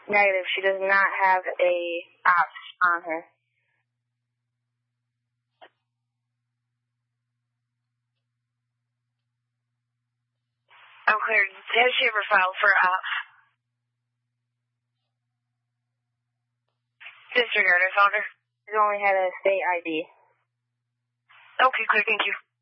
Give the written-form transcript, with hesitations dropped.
Negative. She does not have a ops on her. Okay. Has she ever filed for ops? Disregard. I found her. She's only had a state ID. Okay, clear. Thank you.